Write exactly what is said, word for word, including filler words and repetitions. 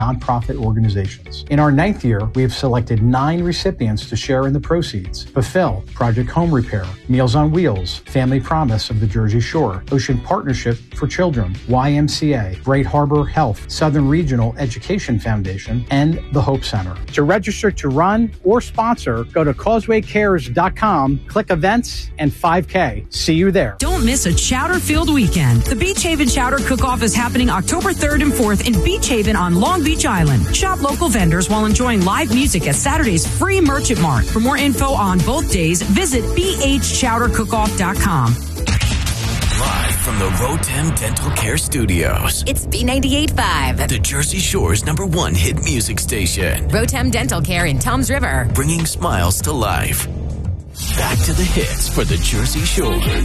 nonprofit organizations. In our ninth year, we have selected nine recipients to share in the proceeds: Fulfill, Project Home Repair, Meals on Wheels, Family Promise of the Jersey Shore, Ocean Partnership for Children, Y M C A, Bright Harbor Health, Southern Regional Education Foundation, and the Hope Center. To register to run or sponsor, go to causeway cares dot com, click events and five K. See you there. Don't miss a chowder-filled weekend. The Beach Haven Chowder Cook-Off is happening October third and fourth in Beach Haven on Long Beach Island. Shop local vendors while enjoying live music at Saturday's free Merchant Mart. For more info on both days, visit b h chowder cook off dot com. Live from the Rotem Dental Care Studios. It's B ninety-eight point five. The Jersey Shore's number one hit music station. Rotem Dental Care in Toms River. Bringing smiles to life. Back to the hits for the Jersey Shore.